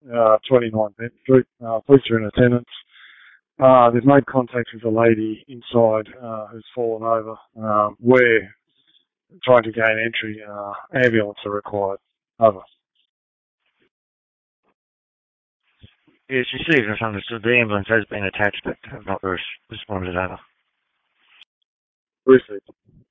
29 Bent Street. Police are in attendance. They've made contact with a lady inside who's fallen over. We're trying to gain entry. Ambulance are required. Over. Yes, received and understood. The ambulance has been attached but have not responded. Over. Received.